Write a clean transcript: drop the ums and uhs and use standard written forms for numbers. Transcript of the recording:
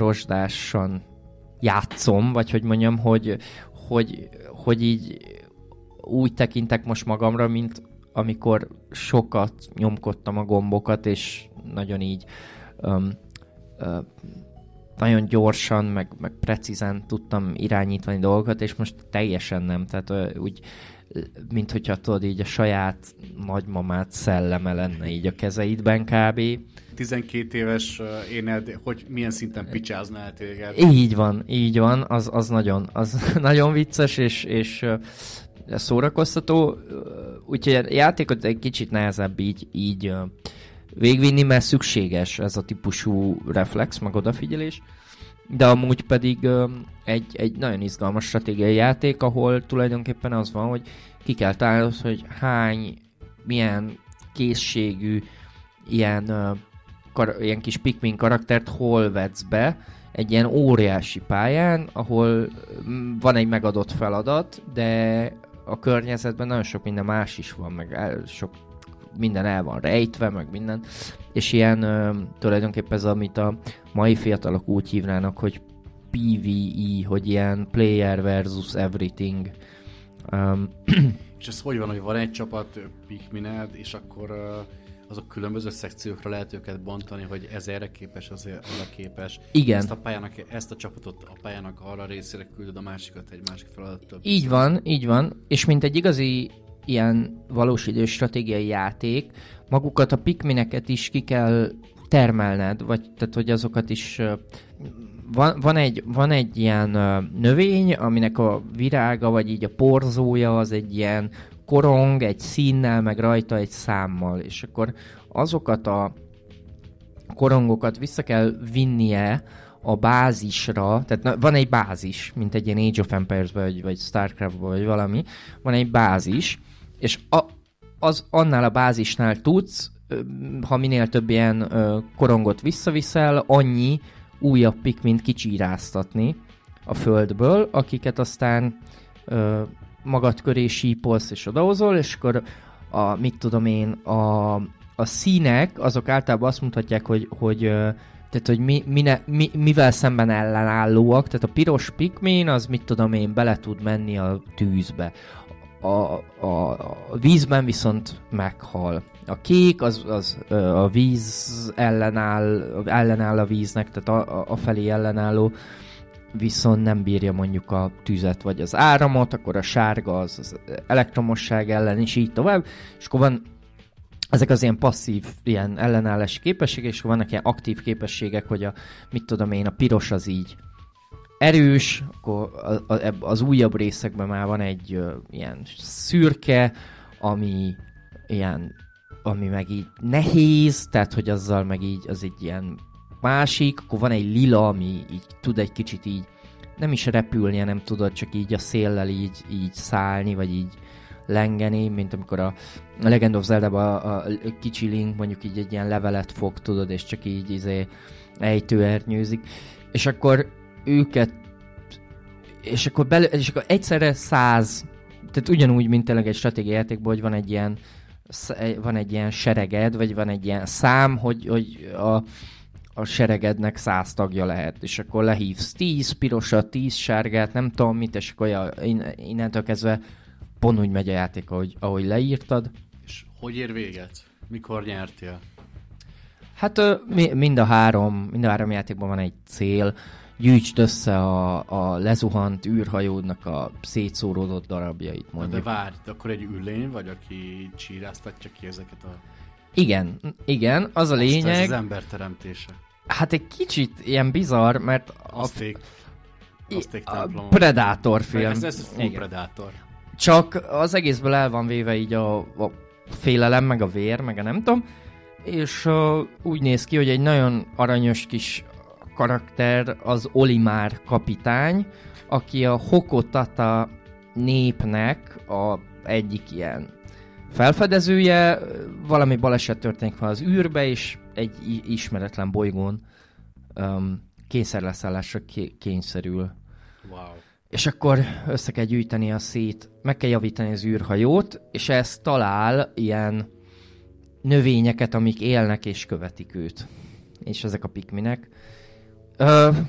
rozsdásan játszom, vagy hogy mondjam, hogy így úgy tekintek most magamra, mint amikor sokat nyomkodtam a gombokat, és nagyon így nagyon gyorsan, meg precízen tudtam irányítani dolgokat, és most teljesen nem. Tehát úgy, mint hogyha tudod, így a saját nagymamát szelleme lenne így a kezeidben kb. 12 éves éned, hogy milyen szinten picsáznál téged? Így van, az nagyon vicces, és szórakoztató. Úgyhogy a játékot egy kicsit nehezebb így végvinni, mert szükséges ez a típusú reflex, meg odafigyelés. De amúgy pedig egy nagyon izgalmas stratégiai játék, ahol tulajdonképpen az van, hogy ki kell találnod, hogy milyen készségű ilyen kis Pikmin karaktert hol vetsz be egy ilyen óriási pályán, ahol van egy megadott feladat, de a környezetben nagyon sok minden más is van, meg sok minden el van rejtve, meg minden. És ilyen tulajdonképpen ez, amit a mai fiatalok úgy hívnának, hogy PvE, hogy ilyen player versus everything. És ez hogy van, hogy van egy csapat Pikmined, és akkor azok különböző szekciókra lehet őket bontani, hogy ez erre képes, az arra képes. Igen. Ezt a csapatot a pályának arra részére küldöd, a másikat egy másik feladattól. Így van. És mint egy igazi ilyen valós idős stratégiai játék, magukat a Pikmineket is ki kell termelned, vagy tehát, hogy azokat is van egy ilyen növény, aminek a virága, vagy így a porzója az egy ilyen korong, egy színnel, meg rajta egy számmal, és akkor azokat a korongokat vissza kell vinnie a bázisra, tehát van egy bázis, mint egy ilyen Age of Empires-ben, vagy Starcraft-ban, vagy valami, van egy bázis, és annál a bázisnál tudsz, ha minél több ilyen korongot visszaviszel, annyi újabb Pikmint kicsíráztatni a földből, akiket aztán magad köré sípolsz és odahozol, és akkor a színek, azok általában azt mutatják, hogy mivel szemben ellenállóak, tehát a piros Pikmin, az bele tud menni a tűzbe. A vízben viszont meghal. A kék az a víz ellenáll a víznek, tehát a felé ellenálló, viszont nem bírja mondjuk a tüzet vagy az áramot, akkor a sárga az elektromosság ellen, és így tovább. És akkor van ezek az ilyen passzív, ilyen ellenállási képességek, és akkor vannak ilyen aktív képességek, hogy a piros az így erős, akkor az újabb részekben már van egy ilyen szürke, ami meg így nehéz, tehát hogy azzal meg így az egy ilyen másik, akkor van egy lila, ami így tud egy kicsit így nem is repülni, nem tudod csak így a széllel így szállni, vagy így lengeni, mint amikor a Legend of Zelda-ban a kicsi Link mondjuk így egy ilyen levelet fog, tudod, és csak így ejtőernyőzik. És akkor őket és akkor egyszerre 100, tehát ugyanúgy, mint tényleg egy stratégiai játékban, hogy van egy ilyen sereged, vagy van egy ilyen szám, hogy a seregednek 100 tagja lehet, és akkor lehívsz 10 pirosat, 10 sárgát, nem tudom mit, és akkor innentől kezdve pont úgy megy a játék, ahogy leírtad. És hogy ér véget? Mikor nyertél? Hát mind a három játékban van egy cél. Gyűjtsd össze a lezuhant űrhajódnak a szétszóródott darabjait, mondjuk. De várj, akkor egy üllény vagy, aki csíráztatja ki ezeket a... Igen, az a lényeg... Ez az ember teremtése. Hát egy kicsit ilyen bizarr, mert Azték templom. Predator film. Ez full Predator. Csak az egészből el van véve így a félelem, meg a vér, meg a nem tudom, és úgy néz ki, hogy egy nagyon aranyos kis karakter az Olimar kapitány, aki a Hokotata népnek a egyik ilyen felfedezője, valami baleset történik van az űrbe, és egy ismeretlen bolygón kényszerleszállásra kényszerül. Wow. És akkor össze kell gyűjteni meg kell javítani az űrhajót, és ez talál ilyen növényeket, amik élnek és követik őt. És ezek a pikminek.